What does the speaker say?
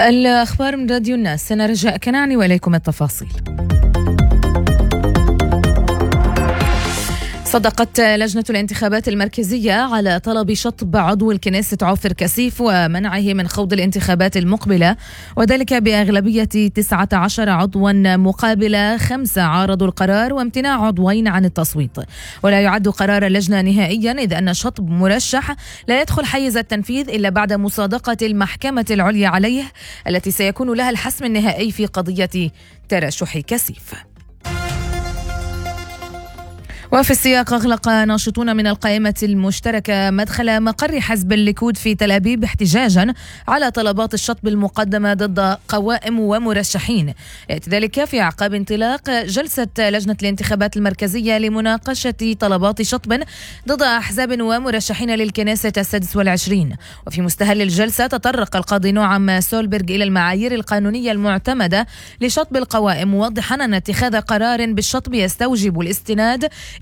الأخبار من راديو الناس، أنا رجاء كناني وإليكم التفاصيل. صدقت لجنة الانتخابات المركزية على طلب شطب عضو الكنيسة عوفر كسيف ومنعه من خوض الانتخابات المقبلة، وذلك بأغلبية 19 عضوا مقابل 5 عارضوا القرار وامتناع عضوين عن التصويت. ولا يعد قرار اللجنة نهائيا، إذ أن شطب مرشح لا يدخل حيز التنفيذ إلا بعد مصادقة المحكمة العليا عليه، التي سيكون لها الحسم النهائي في قضية ترشح كسيف. وفي السياق، أغلق ناشطون من القائمة المشتركة مدخل مقر حزب الليكود في تل أبيب احتجاجا على طلبات الشطب المقدمة ضد قوائم ومرشحين. يأتي ذلك في أعقاب انطلاق جلسة لجنة الانتخابات المركزية لمناقشة طلبات شطب ضد أحزاب ومرشحين للكنيسة 26. وفي مستهل الجلسة تطرق القاضي نعم سولبرغ إلى المعايير القانونية المعتمدة لشطب القوائم، موضحا أن اتخاذ قرار بالشطب يستوجب الاستناد